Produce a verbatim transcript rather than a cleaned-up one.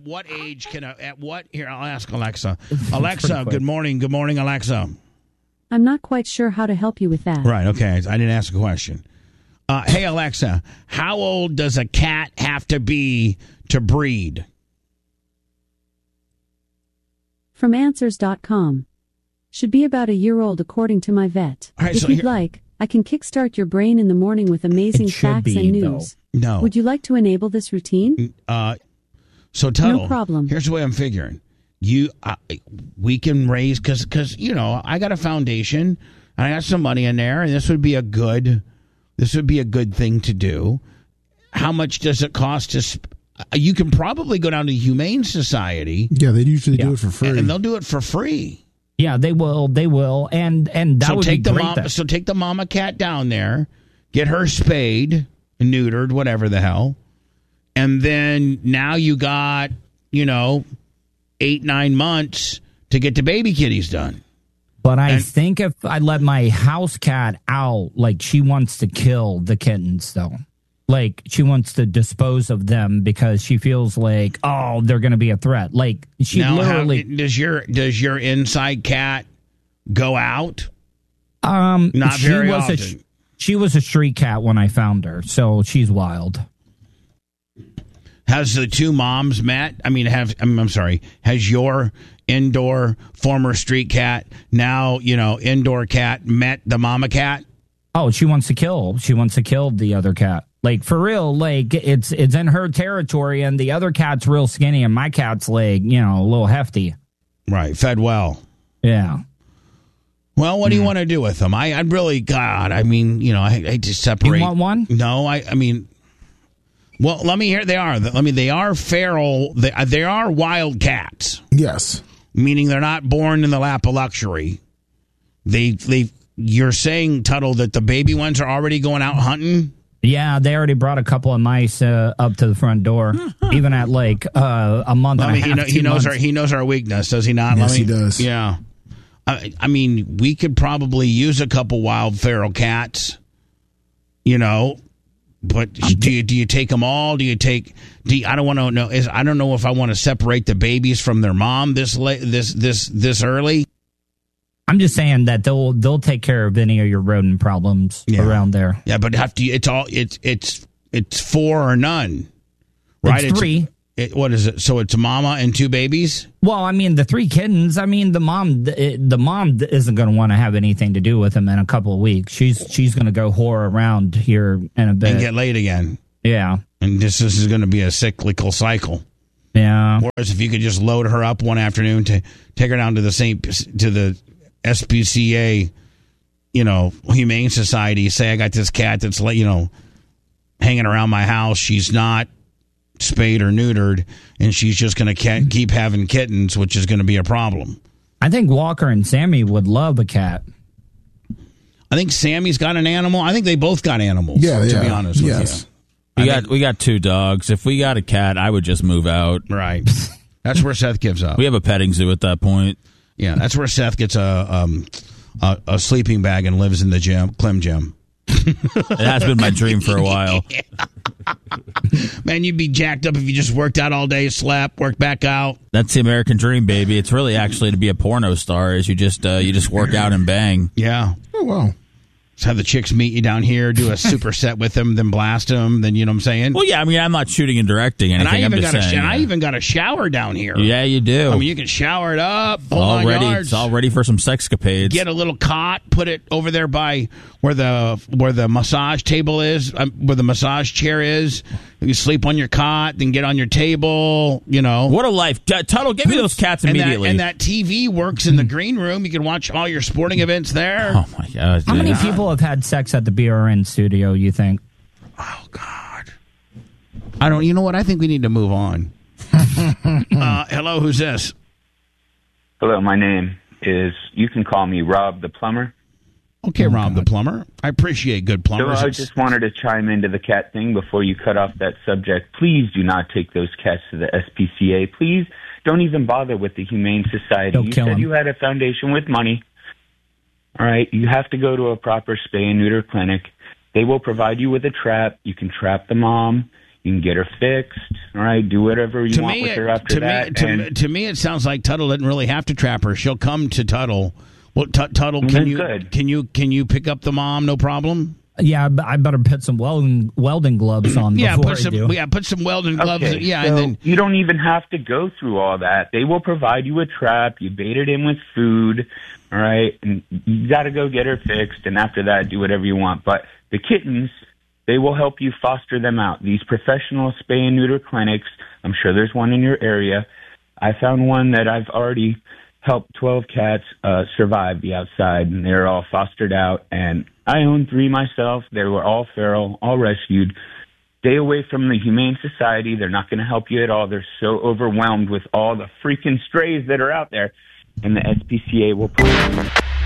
what age can a, at what here? I'll ask Alexa. Alexa, good morning. Good morning, Alexa. I'm not quite sure how to help you with that. Right. Okay. I didn't ask a question. Uh, hey, Alexa, how old does a cat have to be to breed? From answers dot com. Should be about a year old according to my vet. All right, if so you'd here- like, I can kickstart your brain in the morning with amazing It should facts be, and news. though. No. Would you like to enable this routine? Uh, so Tuttle, No problem. Here's the way I'm figuring. You, uh, we can raise because because you know I got a foundation and I got some money in there, and this would be a good this would be a good thing to do. How much does it cost to? Sp- you can probably go down to the Humane Society. Yeah, they usually Yeah. do it for free. And they'll do it for free. Yeah, they will. They will, and and that so would take be the great. mom, then. so take the mama cat down there, get her spayed, neutered, whatever the hell, and then now you got you know eight nine months to get the baby kitties done. But I And- think if I let my house cat out, like she wants to kill the kittens, though. Like she wants to dispose of them because she feels like, oh, they're going to be a threat. Like she now, literally. how, does your does your inside cat go out? um, Not she very was often. A, she was a street cat when I found her, so she's wild. Has the two moms met? I mean, have I'm, I'm sorry. Has your indoor former street cat, now you know indoor cat, met the mama cat? Oh, she wants to kill. She wants to kill the other cat. Like for real, like it's it's in her territory, and the other cat's real skinny, and my cat's like you know a little hefty. Right, fed well. Yeah. Well, what do you want to do with them? I, I'd really, God, I mean, you know, I hate to separate. You want one? No, I, I mean, well, let me hear. They are. Let me. They are feral. They, they are wild cats, yes. meaning they're not born in the lap of luxury. They, they. You're saying, Tuttle, that the baby ones are already going out hunting. Yeah, they already brought a couple of mice uh, up to the front door, even at like uh, a month I and mean, a he, half. know, two he knows months. our he knows our weakness, does he not? Yes, Let me- he does. Yeah. I, I mean, we could probably use a couple wild feral cats, you know. But do you do you take them all? Do you take? Do you, I don't want to know. Is I don't know if I want to separate the babies from their mom this late, this this this early. I'm just saying that they'll they'll take care of any of your rodent problems Yeah. around there. Yeah, but have to. It's all. It's it's it's four or none, right? It's three. It, what is it? So it's a mama and two babies. Well, I mean, the three kittens. I mean, the mom, the, the mom isn't going to want to have anything to do with them in a couple of weeks. She's she's going to go whore around here in a bit. And get laid again. Yeah, And this, this is going to be a cyclical cycle. yeah. Whereas if you could just load her up one afternoon to take her down to the Saint to the S P C A, you know, Humane Society, say I got this cat that's you know hanging around my house. She's not spayed or neutered, and she's just going to keep having kittens, which is going to be a problem. I think Walker and Sammy would love a cat. I think Sammy's got an animal. I think they both got animals. Yeah, to yeah. be honest Yes. with you. We I got think- we got two dogs. If we got a cat, I would just move out. Right. That's where Seth gives up. We have a petting zoo at that point. Yeah, that's where Seth gets a um a, a sleeping bag and lives in the gym, Clem gym. It has been my dream for a while. Man, you'd be jacked up if you just worked out all day, slept, worked back out. That's the American dream, baby. It's really actually to be a porno star. Is you just uh, you just work out and bang. Yeah. Oh, wow. Just have the chicks meet you down here, do a superset with them, then blast them. Then you know what I'm saying. Well, yeah. I mean, I'm not shooting and directing and anything. I I'm even just got a saying. sh- and I yeah. even got a shower down here. Yeah, you do. I mean, you can shower it up. Hold all on ready. yards. It's all ready for some sexcapades. Get a little cot, put it over there by where the where the massage table is, um, where the massage chair is. You sleep on your cot, then get on your table. You know What a life, T- Tuttle. Give me those cats and that, immediately. and that T V works in the green room. You can watch all your sporting events there. oh my gosh! How many dude. people have had sex at the B R N studio, you think? Oh God, I don't. You know what? I think we need to move on. uh, hello, who's this? Hello, my name is, you can call me Rob the Plumber. Okay, Rob the plumber. I appreciate good So plumbers. I just wanted to chime into the cat thing before you cut off that subject. Please do not take those cats to the S P C A. Please don't even bother with the Humane Society. They'll You kill said 'em. you had a foundation with money. All right, you have to go to a proper spay and neuter clinic. They will provide you with a trap. You can trap the mom. You can get her fixed. All right, do whatever you to want me, with her it, after to that. Me, to, and, me- to me, it sounds like Tuttle didn't really have to trap her. She'll come to Tuttle. Well, Tut- Tuttle, can That's you good. can you can you pick up the mom? No problem. Yeah, but I better put some welding welding gloves on Yeah, before put I some. do. Yeah, put some welding gloves. Okay, yeah, so and then you don't even have to go through all that. They will provide you a trap. You bait it in with food, all right? And you got to go get her fixed, and after that, do whatever you want. But the kittens, they will help you foster them out. These professional spay and neuter clinics, I'm sure there's one in your area. I found one that I've already helped twelve cats uh, survive the outside, and they're all fostered out. And I own three myself. They were all feral, all rescued. Stay away from the Humane Society. They're not going to help you at all. They're so overwhelmed with all the freaking strays that are out there. And the S P C A will